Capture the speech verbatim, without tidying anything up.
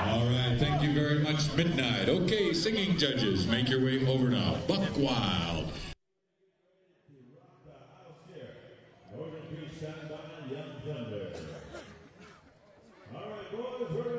All right, thank you very much, Midnight. Okay, singing judges, make your way over now. Buck Wild. Northern Peace, Stand by, Young Thunder. All right, boys, we're